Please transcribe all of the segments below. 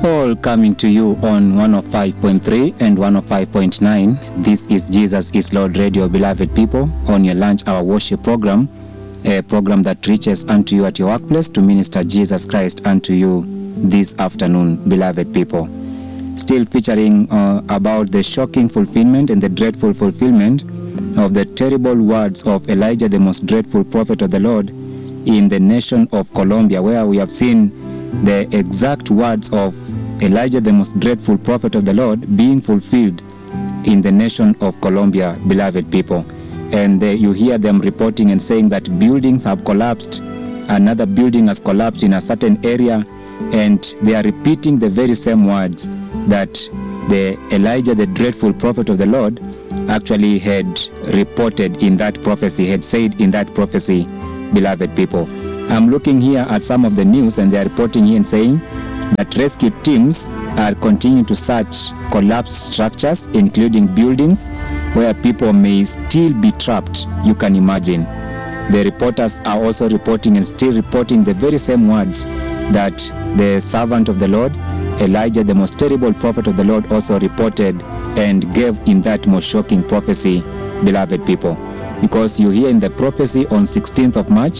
all coming to you on 105.3 and 105.9. This is Jesus is Lord Radio, beloved people, on your lunch hour worship program, a program that reaches unto you at your workplace to minister Jesus Christ unto you this afternoon, beloved people. Still featuring about the shocking fulfillment and the dreadful fulfillment of the terrible words of Elijah, the most dreadful prophet of the Lord, in the nation of Colombia, where we have seen the exact words of Elijah, the most dreadful prophet of the Lord, being fulfilled in the nation of Colombia, beloved people. And you hear them reporting and saying that buildings have collapsed, another building has collapsed in a certain area, and they are repeating the very same words that the Elijah, the dreadful prophet of the Lord, actually had reported in that prophecy, had said in that prophecy, beloved people. I'm looking here at some of the news, and they are reporting here and saying that rescue teams are continuing to search collapsed structures, including buildings where people may still be trapped. You can imagine. The reporters are also reporting and still reporting the very same words that the servant of the Lord, Elijah, the most terrible prophet of the Lord, also reported and gave in that most shocking prophecy, beloved people. Because you hear in the prophecy on 16th of March,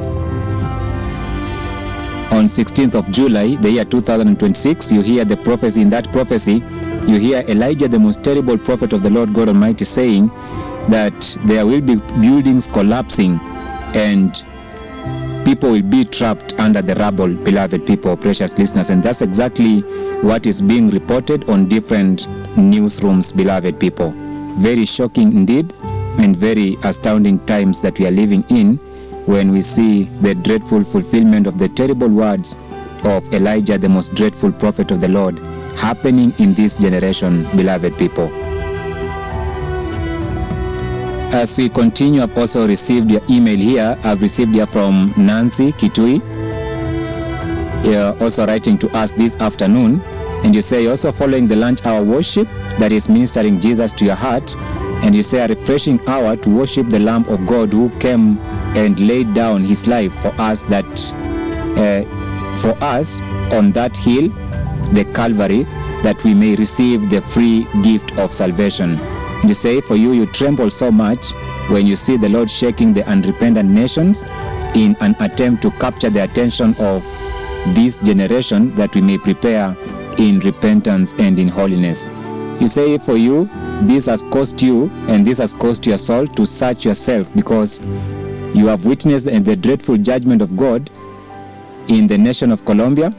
on 16th of July, the year 2026, you hear the prophecy. In that prophecy, you hear Elijah, the most terrible prophet of the Lord God Almighty, saying that there will be buildings collapsing and people will be trapped under the rubble, beloved people, precious listeners. And that's exactly what is being reported on different newsrooms, beloved people. Very shocking indeed, and very astounding times that we are living in, when we see the dreadful fulfillment of the terrible words of Elijah, the most dreadful prophet of the Lord, happening in this generation, beloved people. As we continue, I've also received your email here. I've received here from Nancy Kitui. You're also writing to us this afternoon, and you say you're also following the lunch hour worship that is ministering Jesus to your heart, and you say a refreshing hour to worship the Lamb of God who came and laid down his life for us, that for us on that hill, the Calvary, that we may receive the free gift of salvation. You say, for you tremble so much when you see the Lord shaking the unrepentant nations in an attempt to capture the attention of this generation, that we may prepare in repentance and in holiness. You say, for you, this has caused you, and this has caused your soul to search yourself, because you have witnessed the dreadful judgment of God in the nation of Colombia,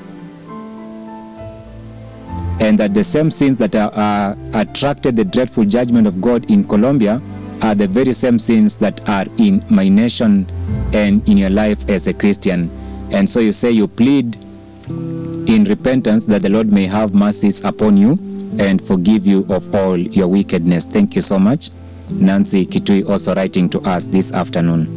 and that the same sins that are attracted the dreadful judgment of God in Colombia are the very same sins that are in my nation and in your life as a Christian. And so you say you plead in repentance that the Lord may have mercies upon you and forgive you of all your wickedness. Thank you so much. Nancy Kitui also writing to us this afternoon.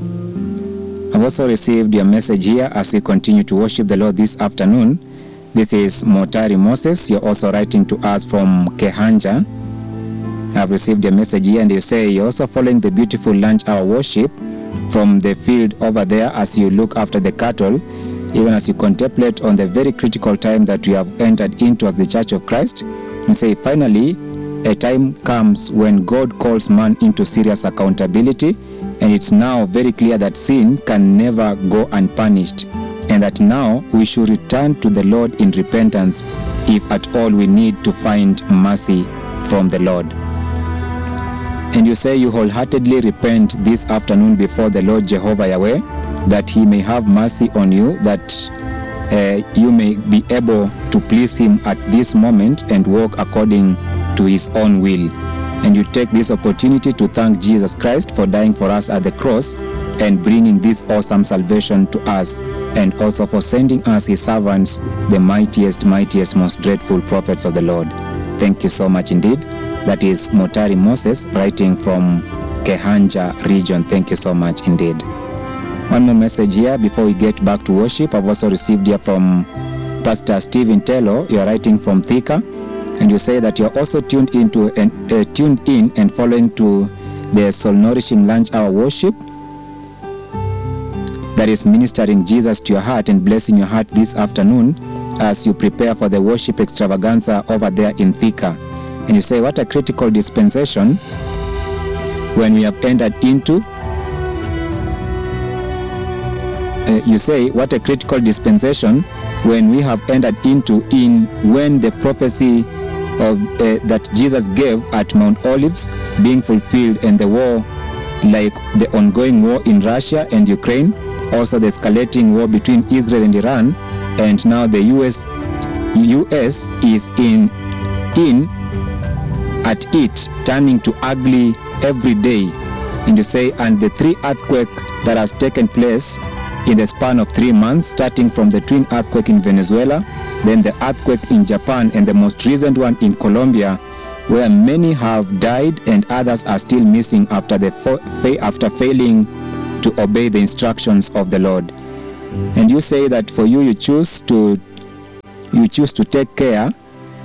I've also received your message here as we continue to worship the Lord this afternoon. This is Motari Moses. You're also writing to us from Kehanja. I've received your message here, and you say you're also following the beautiful lunch hour worship from the field over there as you look after the cattle, even as you contemplate on the very critical time that we have entered into as the Church of Christ. And say, finally, a time comes when God calls man into serious accountability, and it's now very clear that sin can never go unpunished, and that now we should return to the Lord in repentance if at all we need to find mercy from the Lord. And you say you wholeheartedly repent this afternoon before the Lord Jehovah Yahweh, that he may have mercy on you, that you may be able to please him at this moment and walk according to his own will. And you take this opportunity to thank Jesus Christ for dying for us at the cross and bringing this awesome salvation to us, and also for sending us his servants, the mightiest, most dreadful prophets of the Lord. Thank you so much indeed. That is Motari Moses writing from Kehanja region. Thank you so much indeed. One more message here before we get back to worship. I've also received here from Pastor Stephen Tello. You're writing from Thika, and you say that you're also tuned in and following to the soul nourishing lunch hour worship that is ministering Jesus to your heart and blessing your heart this afternoon as you prepare for the worship extravaganza over there in Thika. And you say, what a critical dispensation when we have entered into. You say, what a critical dispensation when we have entered into when the prophecy of that Jesus gave at Mount Olives being fulfilled, and the war, like the ongoing war in Russia and Ukraine, also the escalating war between Israel and Iran, and now the US is in at it, turning to ugly every day. And you say, and the 3 earthquakes that has taken place in the span of 3 months, starting from the twin earthquake in Venezuela, then the earthquake in Japan, and the most recent one in Colombia, where many have died and others are still missing after failing to obey the instructions of the Lord. And you say that for you choose to take care,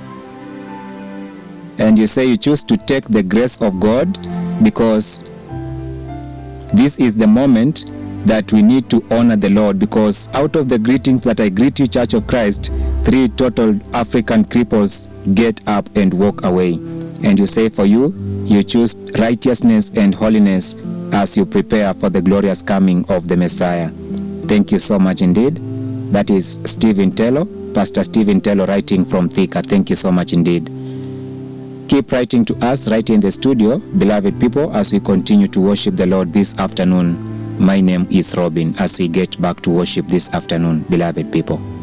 and you say you choose to take the grace of God, because this is the moment that we need to honor the Lord. Because out of the greetings that I greet you, Church of Christ, 3 total African cripples get up and walk away. And you say for you choose righteousness and holiness as you prepare for the glorious coming of the Messiah. Thank you so much indeed. That is Stephen Tello, Pastor Stephen Tello, writing from Thika. Thank you so much indeed. Keep writing to us right in the studio, beloved people, as we continue to worship the Lord this afternoon. My name is Robin, as we get back to worship this afternoon, beloved people.